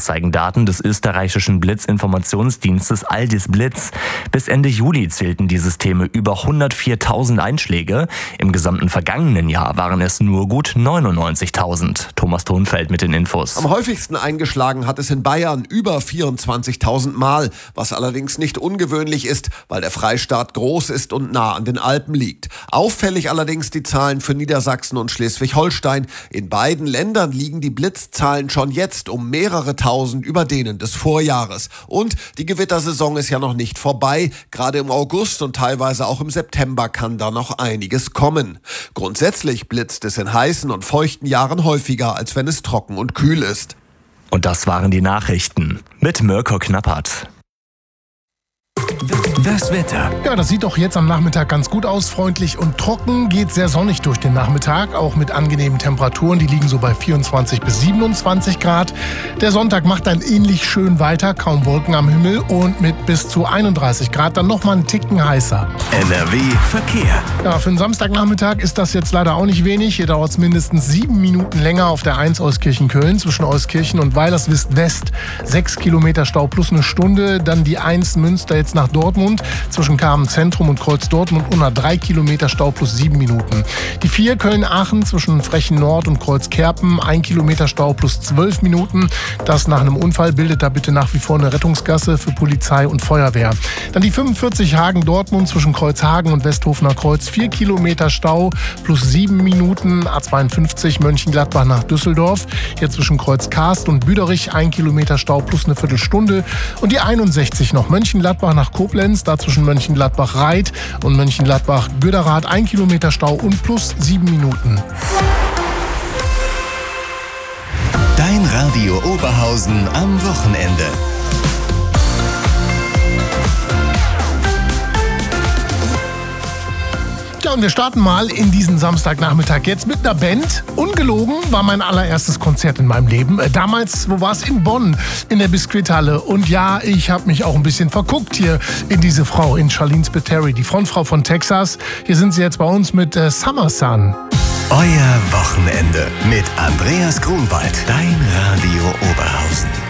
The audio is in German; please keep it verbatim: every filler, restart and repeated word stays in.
Das zeigen Daten des österreichischen Blitzinformationsdienstes Aldis Blitz. Bis Ende Juli zählten die Systeme über hundertviertausend Einschläge. Im gesamten vergangenen Jahr waren es nur gut neunundneunzigtausend. Thomas Thonfeld mit den Infos. Am häufigsten eingeschlagen hat es in Bayern über vierundzwanzigtausend Mal, was allerdings nicht ungewöhnlich ist, weil der Freistaat groß ist und nah an den Alpen liegt. Auffällig allerdings die Zahlen für Niedersachsen und Schleswig-Holstein. In beiden Ländern liegen die Blitzzahlen schon jetzt um mehrere tausend über denen des Vorjahres. Und die Gewittersaison ist ja noch nicht vorbei. Gerade im August und teilweise auch im September kann da noch einiges kommen. Grundsätzlich blitzt es in heißen und feuchten Jahren häufiger, als wenn es trocken und kühl ist. Und das waren die Nachrichten mit Mirko Knappert. Das Wetter. Ja, das sieht doch jetzt am Nachmittag ganz gut aus. Freundlich und trocken, geht sehr sonnig durch den Nachmittag, auch mit angenehmen Temperaturen. Die liegen so bei vierundzwanzig bis siebenundzwanzig Grad. Der Sonntag macht dann ähnlich schön weiter, kaum Wolken am Himmel und mit bis zu einunddreißig Grad dann nochmal einen Ticken heißer. N R W Verkehr. Ja, für den Samstagnachmittag ist das jetzt leider auch nicht wenig. Hier dauert es mindestens sieben Minuten länger auf der eins Euskirchen-Köln zwischen Euskirchen und Weilerswist-West. Sechs Kilometer Stau plus eine Stunde. Dann die eins Münster jetzt nach Dortmund. Zwischen Kamen Zentrum und Kreuz Dortmund unter drei Kilometer Stau plus sieben Minuten. Die vier Köln-Aachen zwischen Frechen Nord und Kreuz Kerpen, ein Kilometer Stau plus zwölf Minuten. Das nach einem Unfall, bildet da bitte nach wie vor eine Rettungsgasse für Polizei und Feuerwehr. Dann die fünfundvierzig Hagen-Dortmund zwischen Kreuzhagen und Westhofener Kreuz, vier Kilometer Stau plus sieben Minuten. A zweiundfünfzig Mönchengladbach nach Düsseldorf. Hier zwischen Kreuz Karst und Büderich, ein Kilometer Stau plus eine Viertelstunde. Und die einundsechzig noch Mönchengladbach nach Koblenz, da zwischen Mönchengladbach-Reit und Mönchengladbach-Göderath, ein Kilometer Stau und plus sieben Minuten. Dein Radio Oberhausen am Wochenende. Ja, und wir starten mal in diesen Samstagnachmittag jetzt mit einer Band. Ungelogen war mein allererstes Konzert in meinem Leben. Äh, damals, wo war es? In Bonn, in der Biskuithalle. Und ja, ich habe mich auch ein bisschen verguckt hier in diese Frau, in Charlene Spiteri, die Frontfrau von Texas. Hier sind sie jetzt bei uns mit äh, Summer Sun. Euer Wochenende mit Andreas Grunwald. Dein Radio Oberhausen.